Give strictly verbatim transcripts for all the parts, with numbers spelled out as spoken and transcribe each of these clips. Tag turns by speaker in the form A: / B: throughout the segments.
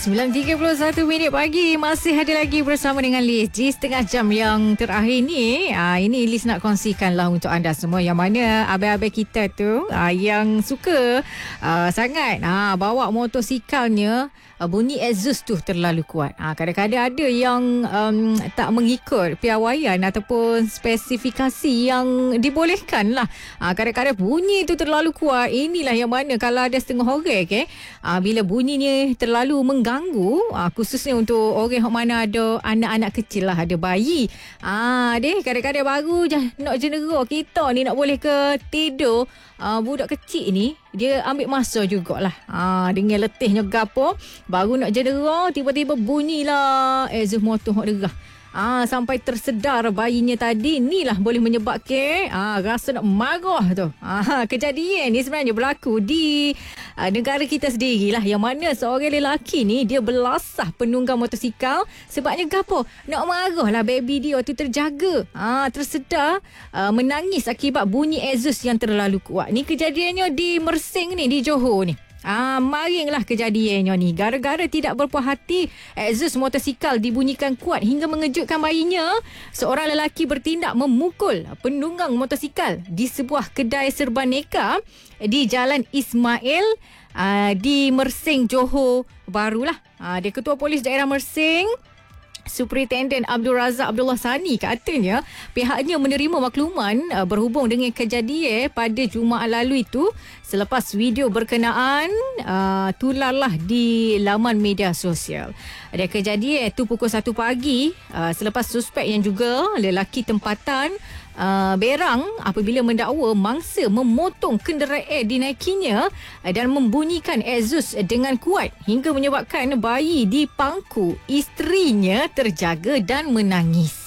A: sembilan tiga puluh satu minit pagi. Masih ada lagi bersama dengan Liz di setengah jam yang terakhir ni. Aa, ini Liz nak kongsikan lah untuk anda semua, yang mana abai-abai kita tu aa, yang suka aa, sangat aa, bawa motosikalnya, aa, bunyi exhaust tu terlalu kuat. Aa, kadang-kadang ada yang um, tak mengikut piawaian ataupun spesifikasi yang dibolehkan lah. Aa, kadang-kadang bunyi tu terlalu kuat. Inilah yang mana kalau ada setengah orang okay, aa, bila bunyinya terlalu mengganggu, aa, khususnya untuk orang yang mana ada anak-anak kecil lah, ada bayi. Ah, deh kadang-kadang baru je nak jenera kita ni nak boleh ke tidur. Ah, budak kecil ni dia ambil masa jugalah. Ah, dengan letihnya gapo, baru nak jenera tiba-tiba bunyilah exhaust motor hok derah. Ah, sampai tersedar bayinya tadi, inilah boleh menyebabkan ah, rasa nak marah tu. Ah, kejadian ni sebenarnya berlaku di ah, negara kita sendirilah, yang mana seorang lelaki ni dia belasah penunggang motosikal. Sebabnya gapo? Nak marah lah baby dia tu terjaga. Ah, tersedar ah, menangis akibat bunyi exhaust yang terlalu kuat. Ni kejadiannya di Mersing ni, di Johor ni. Ah, maringlah kejadiannya ni. Gara-gara tidak berpuas hati, exhaust motosikal dibunyikan kuat hingga mengejutkan bayinya. Seorang lelaki bertindak memukul penunggang motosikal di sebuah kedai serba neka di Jalan Ismail ah, di Mersing, Johor Barulah. Ah, dia Ketua Polis Daerah Mersing, Superintendent Abdul Razak Abdullah Sani, katanya pihaknya menerima makluman uh, berhubung dengan kejadian pada Jumaat lalu itu selepas video berkenaan uh, tularlah di laman media sosial. Ada kejadian itu pukul satu pagi uh, selepas suspek yang juga lelaki tempatan Uh, berang apabila mendakwa mangsa memotong kenderaan dinaikinya uh, dan membunyikan exhaust dengan kuat hingga menyebabkan bayi di pangku isterinya terjaga dan menangis.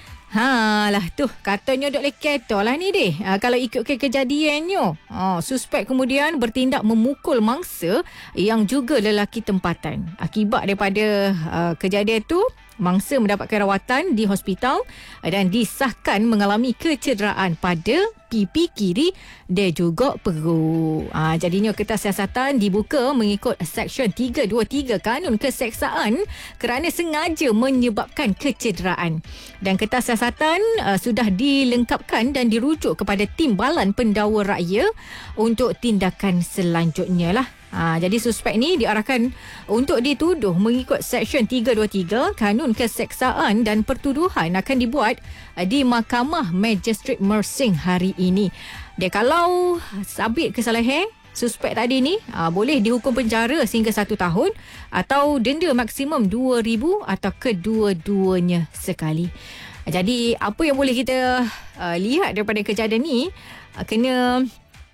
A: Ha lah tu, katanya dok leketol lah ni deh. Ha, kalau ikutkan kejadiannya, ha, suspek kemudian bertindak memukul mangsa yang juga lelaki tempatan. Akibat daripada uh, kejadian tu, mangsa mendapatkan rawatan di hospital dan disahkan mengalami kecederaan pada pipi kiri dan juga perut. Ha, jadinya kertas siasatan dibuka mengikut Seksyen tiga dua tiga Kanun Keseksaan kerana sengaja menyebabkan kecederaan. Dan kertas siasatan uh, sudah dilengkapkan dan dirujuk kepada Timbalan Pendakwa Raya untuk tindakan selanjutnya lah. Ha, jadi suspek ni diarahkan untuk dituduh mengikut Seksyen tiga dua tiga Kanun Keseksaan dan pertuduhan akan dibuat uh, di Mahkamah Magistrate Mersing hari ini. Dia kalau sabit kesalahan suspek tadi ni, uh, boleh dihukum penjara sehingga satu tahun atau denda maksimum dua ribu atau kedua-duanya sekali. Jadi apa yang boleh kita uh, lihat daripada kejadian ni, uh, kena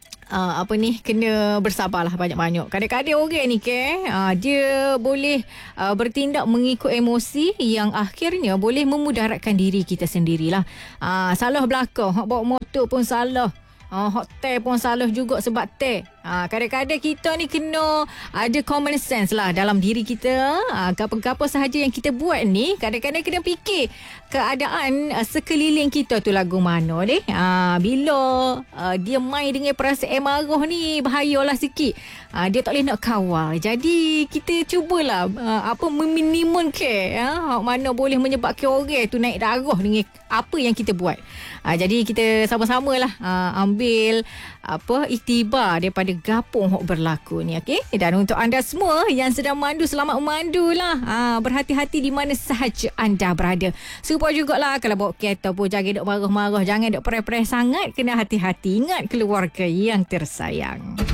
A: Uh, apa ni kena bersabarlah banyak-banyak. Kadang-kadang orang ni ke uh, dia boleh uh, bertindak mengikut emosi yang akhirnya boleh memudaratkan diri kita sendirilah. Uh, salah belakang, hak bawa motor pun salah. Uh, hak teh pun salah juga sebab teh. Uh, kadang-kadang kita ni kena ada common sense lah dalam diri kita. Uh, apa-apa sahaja yang kita buat ni, kadang-kadang kena fikir keadaan uh, sekeliling kita tu lagu mana deh. Uh, bila uh, dia main dengan perasaan marah ni, bahayalah sikit. Uh, dia tak boleh nak kawal. Jadi kita cubalah uh, apa meminimum care. Uh, mana boleh menyebabkan orang tu naik darah dengan apa yang kita buat. Uh, jadi kita sama-samalah uh, ambil apa iktibar daripada gapung hok berlaku ni, okey? Dan untuk anda semua yang sedang memandu, selamat memandu lah. Ha, berhati-hati di mana sahaja anda berada. Supaya jugalah kalau bawa kereta pun jangan dok marah-marah, jangan dok perih-perih sangat, kena hati-hati. Ingat keluarga yang tersayang.